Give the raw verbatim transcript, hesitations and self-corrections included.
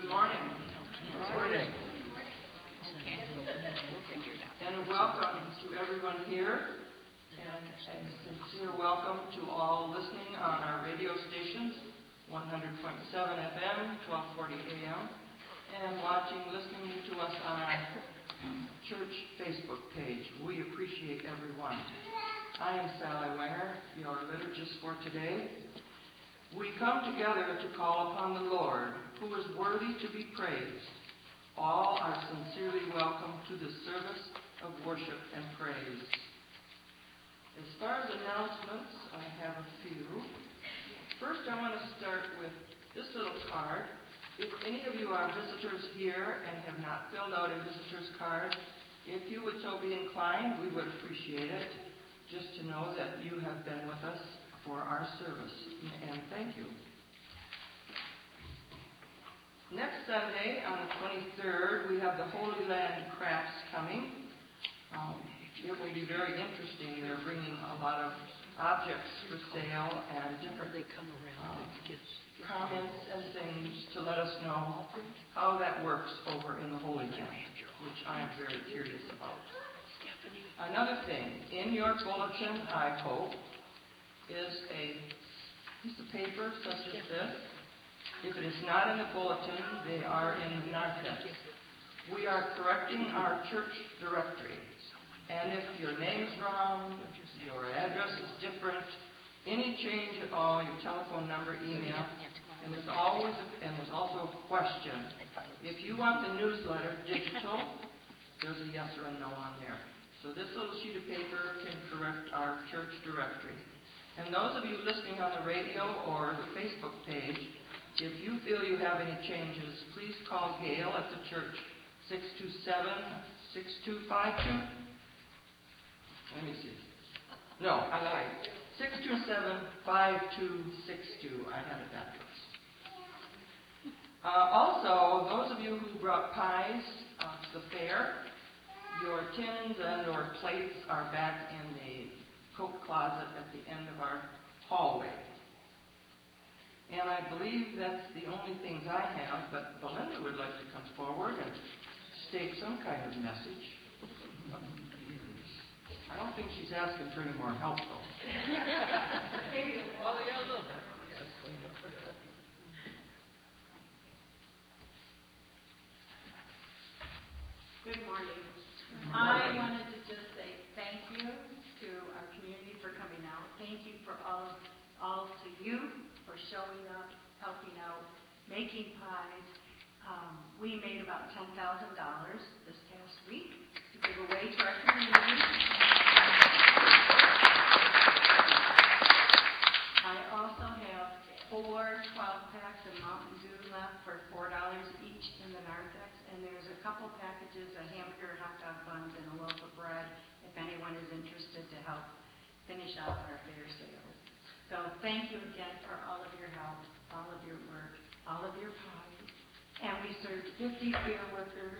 Good morning. Good morning. And welcome to everyone here, and a sincere welcome to all listening on our radio stations, one hundred point seven F M, twelve forty A M, and watching, listening to us on our church Facebook page. We appreciate everyone. I am Sally Wenger, your liturgist for today. We come together to call upon the Lord, who is worthy to be praised. All are sincerely welcome to the service of worship and praise. As far as announcements, I have a few. First, I want to start with this little card. If any of you are visitors here and have not filled out a visitor's card, if you would so be inclined, we would appreciate it, just to know that you have been with us for our service, and thank you. Next Sunday, on the twenty-third, we have the Holy Land Crafts coming. Um, it will be very interesting. They're bringing a lot of objects for sale and different um, comments and things to let us know how that works over in the Holy Land, which I am very curious about. Another thing, in your bulletin, I hope, is a piece of paper such as this. If it is not in the bulletin, they are in the narthex. We are correcting our church directory. And if your name is wrong, your address is different, any change at all, your telephone number, email, and there's always a, and there's also a question. If you want the newsletter digital, there's a yes or a no on there. So this little sheet of paper can correct our church directory. And those of you listening on the radio or the Facebook page, if you feel you have any changes, please call Gail at the church, six two seven, six two five two. Let me see. No, I lied. six two seven, five two six two. I have it backwards. Uh, also, those of you who brought pies uh, to the fair, your tins and or plates are back in the coat closet at the end of our hallway. And I believe that's the only things I have, but Belinda would like to come forward and state some kind of message. I don't think she's asking for any more help, though. Well, yeah, a little bit. Good morning. I wanted to just say thank you to our community for coming out. Thank you for all, all to you for showing up, helping out, making pies. Um, we made about ten thousand dollars this past week to give away to our community. I also have four twelve packs of Mountain Dew left for four dollars each in the narthex, and there's a couple packages of hamburger, hot dog buns, and a loaf of bread if anyone is interested to help finish off our fair sales. So thank you again for all of your help, all of your work, all of your pies. And we served fifty fair workers